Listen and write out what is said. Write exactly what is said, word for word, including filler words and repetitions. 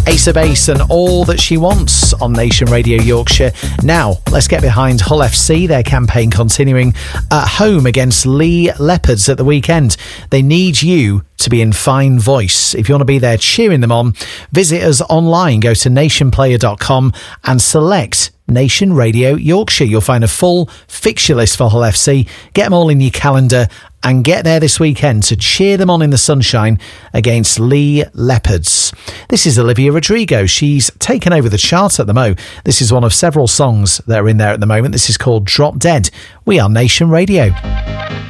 Ace of Base and All That She Wants on Nation Radio Yorkshire. Now, let's get behind Hull F C, their campaign continuing at home against Lee Leopards at the weekend. They need you to be in fine voice. If you want to be there cheering them on, visit us online. Go to nation player dot com and select Nation Radio Yorkshire. You'll find a full fixture list for Hull F C. Get them all in your calendar and get there this weekend to cheer them on in the sunshine against Lee Leopards. This is Olivia Rodrigo. She's taken over the chart at the Mo. This is one of several songs that are in there at the moment. This is called Drop Dead. We are Nation Radio.